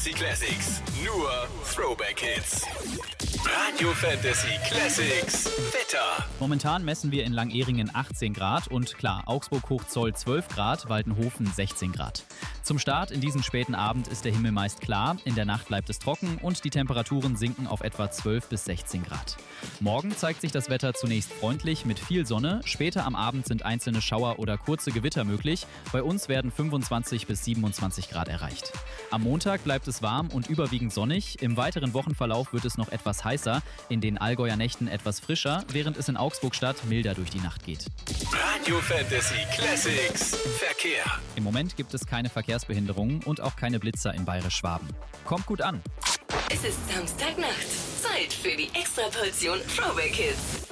Fantasy Classics. Nur Throwback Hits. Radio Fantasy Classics. Wetter. Momentan messen wir in Langehringen 18 Grad und klar, Augsburg-Hochzoll 12 Grad, Waldenhofen 16 Grad. Zum Start in diesen späten Abend ist der Himmel meist klar, in der Nacht bleibt es trocken und die Temperaturen sinken auf etwa 12 bis 16 Grad. Morgen zeigt sich das Wetter zunächst freundlich mit viel Sonne, später am Abend sind einzelne Schauer oder kurze Gewitter möglich. Bei uns werden 25 bis 27 Grad erreicht. Am Montag bleibt es warm und überwiegend sonnig, im weiteren Wochenverlauf wird es noch etwas heißer, in den Allgäuer Nächten etwas frischer, während es in Augsburg-Stadt milder durch die Nacht geht. Radio Fantasy Classics. Verkehr. Im Moment gibt es keine Verkehrsbehinderungen und auch keine Blitzer in Bayerisch-Schwaben. Kommt gut an! Es ist Samstagnacht. Zeit für die Extraportion Throwback Hits.